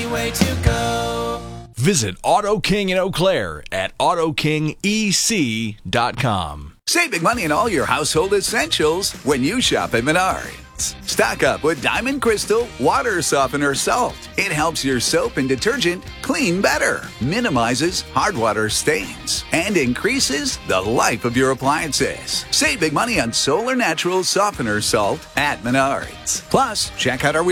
way to go. Visit Auto King in Eau Claire at AutoKingEC.com. Save big money on all your household essentials when you shop at Menards. Stock up with Diamond Crystal Water Softener Salt. It helps your soap and detergent clean better, minimizes hard water stains, and increases the life of your appliances. Save big money on Solar Natural Softener Salt at Menards. Plus, check out our